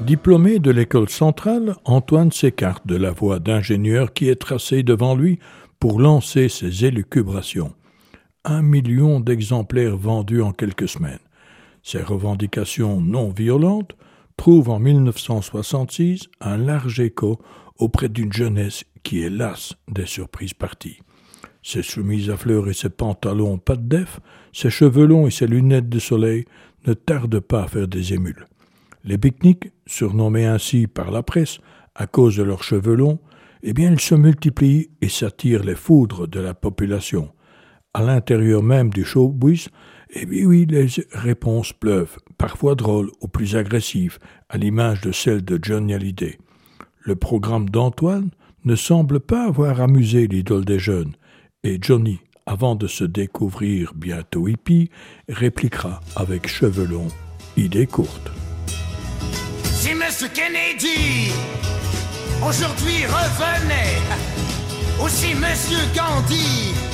Diplômé de l'école centrale, Antoine s'écarte de la voie d'ingénieur qui est tracée devant lui pour lancer ses élucubrations. 1 million d'exemplaires vendus en quelques semaines. Ses revendications non violentes trouvent en 1966 un large écho auprès d'une jeunesse qui est lasse des surprises parties. Ses chemises à fleurs et ses pantalons pas de def, ses cheveux longs et ses lunettes de soleil ne tardent pas à faire des émules. Les pique-niques, surnommés ainsi par la presse à cause de leurs cheveux longs, ils se multiplient et s'attirent les foudres de la population. À l'intérieur même du showbiz, les réponses pleuvent, parfois drôles ou plus agressives, à l'image de celle de Johnny Hallyday. Le programme d'Antoine ne semble pas avoir amusé l'idole des jeunes, et Johnny, avant de se découvrir bientôt hippie, répliquera avec cheveux longs, idées courtes. Si M. Kennedy aujourd'hui revenait, ou si M. Gandhi